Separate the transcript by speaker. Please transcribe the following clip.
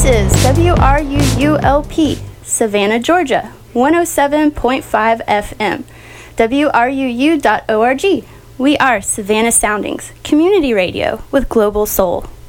Speaker 1: This is WRUULP, Savannah, Georgia, 107.5 FM, WRUU.org. We are Savannah Soundings, community radio with global soul.